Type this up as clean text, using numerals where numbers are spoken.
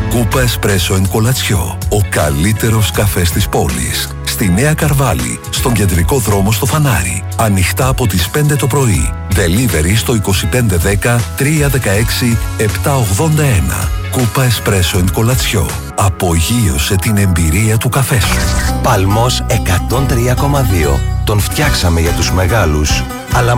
Κούπα Espresso and Κολατσιό. Ο καλύτερος καφές της πόλης. Στη Νέα Καρβάλη, στον κεντρικό δρόμο στο Φανάρι. Ανοιχτά από τις 5 το πρωί. Delivery στο 2510 316 781. Κούπα Espresso and Κολατσιό. Απογείωσε την εμπειρία του καφέ σου. Παλμός 103,2. Τον φτιάξαμε για τους μεγάλους